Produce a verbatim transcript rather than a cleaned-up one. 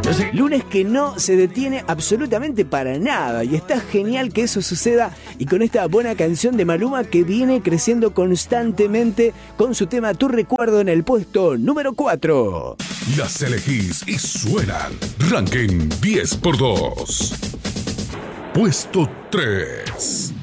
Lunes que no se detiene absolutamente para nada y está genial que eso suceda y con esta buena canción de Maluma que viene creciendo constantemente con su tema Tu Recuerdo en el puesto número cuatro. Las elegís y suenan. Ranking diez por dos. Puesto tres.